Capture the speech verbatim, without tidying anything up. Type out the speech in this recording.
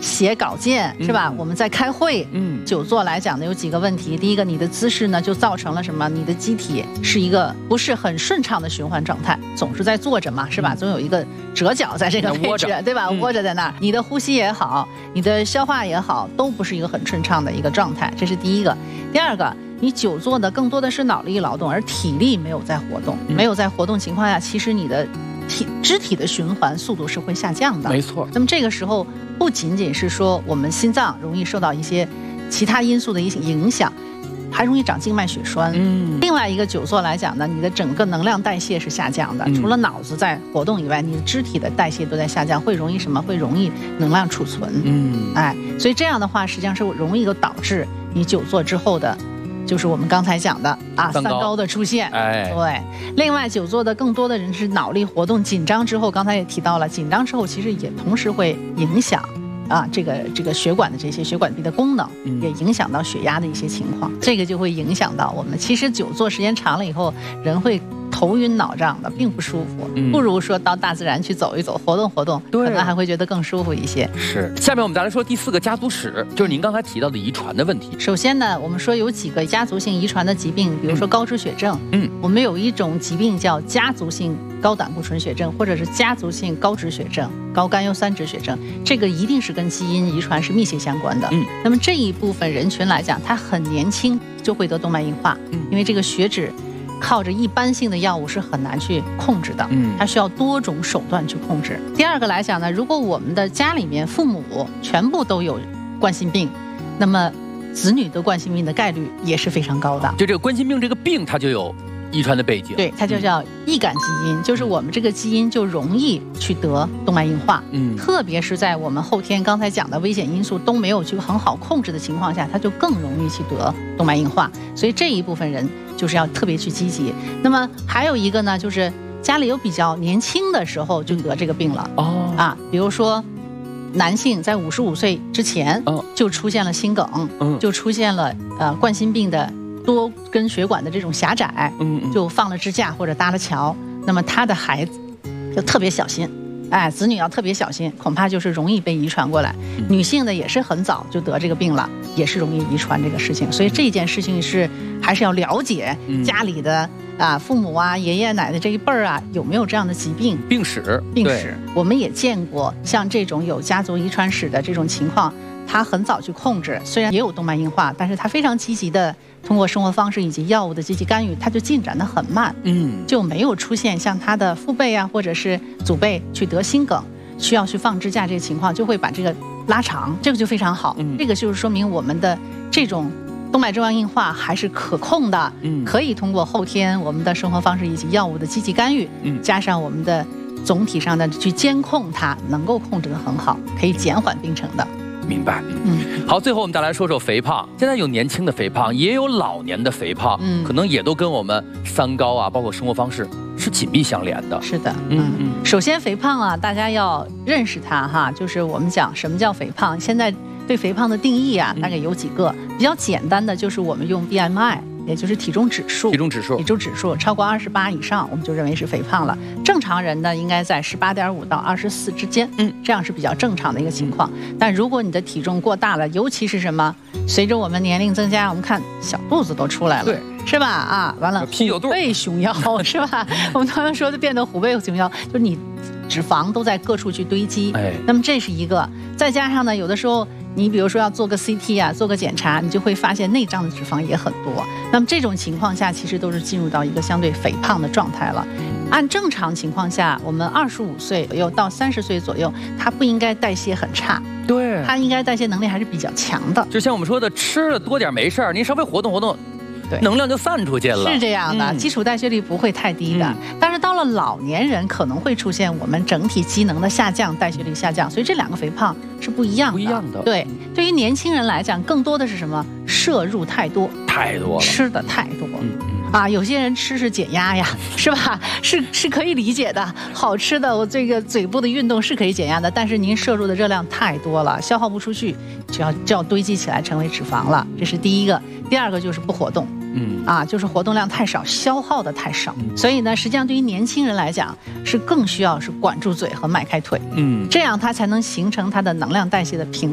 写稿件，是吧？ 嗯、 我们在开会， 嗯， 久坐来讲呢，有几个问题。第一个，你的姿势呢，就造成了什么？你的机体是一个不是很顺畅的循环状态，总是在坐着嘛，是吧？嗯、总有一个折角在这个位置，对吧？窝着在那儿，你的呼吸也好，你的消化也好，都不是一个很顺畅的一个状态，这是第一个。第二个，你久坐的更多的是脑力劳动，而体力没有在活动，没有在活动情况下，其实你的体肢体的循环速度是会下降的。 没错。 那么这个时候不仅仅是说我们心脏容易受到一些其他因素的一些影响，还容易长静脉血栓。 嗯。 另外一个久坐来讲呢，你的整个能量代谢是下降的，嗯、除了脑子在活动以外，你的肢体的代谢都在下降，会容易什么？会容易能量储存。 嗯。 哎，所以这样的话，实际上是容易有导致你久坐之后的。就是我们刚才讲的啊，三高的出现。 哎， 对。另外，久坐的更多的人是脑力活动紧张之后，刚才也提到了，紧张之后其实也同时会影响啊这个这个血管的这些血管壁的功能， 嗯、 也影响到血压的一些情况。这个就会影响到我们。其实久坐时间长了以后，人会头晕脑胀的，并不舒服。嗯、不如说到大自然去走一走，活动活动，可能还会觉得更舒服一些。 是。下面我们再来说第四个家族史，就是您刚才提到的遗传的问题。 首先呢，我们说有几个家族性遗传的疾病，比如说高脂血症。 嗯， 我们有一种疾病叫家族性高胆固醇血症，或者是家族性高脂血症、高甘油三酯血症，这个一定是跟基因遗传是密切相关的。 嗯， 那么这一部分人群来讲，他很年轻就会得动脉硬化， 嗯， 因为这个血脂靠着一般性的药物是很难去控制的， 嗯， 它需要多种手段去控制。第二个来讲呢，如果我们的家里面父母全部都有冠心病，那么子女得冠心病的概率也是非常高的。 就这个冠心病这个病，它就有遗传的背景， 对，它就叫易感基因，嗯、就是我们这个基因就容易去得动脉硬化， 嗯， 特别是在我们后天刚才讲的危险因素都没有去很好控制的情况下，它就更容易去得动脉硬化。所以这一部分人就是要特别去积极。那么还有一个呢，就是家里有比较年轻的时候就得这个病了， 哦啊，比如说男性在五十五岁之前就出现了心梗， 嗯、 就出现了呃冠心病的多根血管的这种狭窄， 嗯嗯， 就放了支架或者搭了桥，那么他的孩子就特别小心，哎，子女要特别小心，恐怕就是容易被遗传过来。嗯、女性的也是很早就得这个病了，也是容易遗传这个事情，所以这件事情是还是要了解家里的啊父母啊爷爷奶奶这一辈儿啊有没有这样的疾病病史病史。我们也见过像这种有家族遗传史的这种情况，他很早去控制，虽然也有动脉硬化，但是他非常积极的通过生活方式以及药物的积极干预，他就进展得很慢， 嗯， 就没有出现像他的父辈啊或者是祖辈去得心梗需要去放支架这个情况，就会把这个拉长，这个就非常好。 嗯、 这个就是说明我们的这种动脉粥样硬化还是可控的， 嗯， 可以通过后天我们的生活方式以及药物的积极干预， 嗯， 加上我们的总体上的去监控它，能够控制得很好，可以减缓病程的。 明白，嗯，好，最后我们再来说说肥胖。现在有年轻的肥胖，也有老年的肥胖， 嗯， 可能也都跟我们三高啊，包括生活方式是紧密相连的。 是的， 嗯嗯。 首先，肥胖啊，大家要认识它哈，就是我们讲什么叫肥胖。现在对肥胖的定义啊，大概有几个，比较简单的就是我们用 B M I。也就是体重指数， 体重指数， 体重指数超过二十八以上，我们就认为是肥胖了。正常人呢，应该在十八点五到二十四之间， 嗯， 这样是比较正常的一个情况。但如果你的体重过大了，尤其是什么，随着我们年龄增加，我们看小肚子都出来了， 对， 是吧？啊，完了，虎背熊腰，是吧？我们刚刚说的变得虎背熊腰，就是你脂肪都在各处去堆积， 哎， 那么这是一个。再加上呢，有的时候你比如说要做个 C T 啊，做个检查，你就会发现内脏的脂肪也很多。那么这种情况下，其实都是进入到一个相对肥胖的状态了。按正常情况下，我们二十五岁左右到三十岁左右，它不应该代谢很差， 对， 它应该代谢能力还是比较强的。 就像我们说的，吃了多点没事儿，您稍微活动活动。 对， 能量就散出去了， 是这样的，嗯、基础代谢率不会太低的、嗯。但是到了老年人，可能会出现我们整体机能的下降，代谢率下降，所以这两个肥胖是不一样的。 不一样的。 对，对于年轻人来讲，更多的是什么？摄入太多， 太多了， 吃的太多。 嗯嗯。 啊，有些人吃是减压呀，是吧？是是可以理解的，好吃的，我这个嘴部的运动是可以减压的，但是您摄入的热量太多了，消耗不出去，就要就要堆积起来成为脂肪了，这是第一个。第二个就是不活动， 嗯啊，就是活动量太少，消耗的太少， 嗯、 所以呢，实际上对于年轻人来讲，是更需要是管住嘴和迈开腿， 嗯， 这样他才能形成他的能量代谢的平衡。